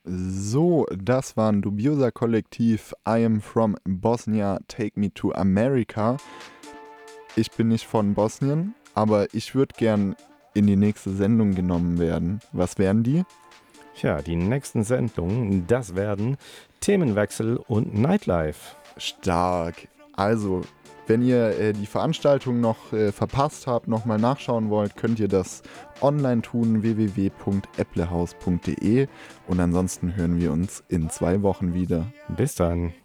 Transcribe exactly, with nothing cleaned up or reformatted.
So, das waren Dubiosa Kollektiv, I am from Bosnia, Take Me to America. Ich bin nicht von Bosnien, aber ich würde gern in die nächste Sendung genommen werden. Was wären die? Tja, die nächsten Sendungen, das werden Themenwechsel und Nightlife. Stark. Also, wenn ihr äh, die Veranstaltung noch äh, verpasst habt, nochmal nachschauen wollt, könnt ihr das online tun, w w w punkt applehaus punkt de. Und ansonsten hören wir uns in zwei Wochen wieder. Bis dann.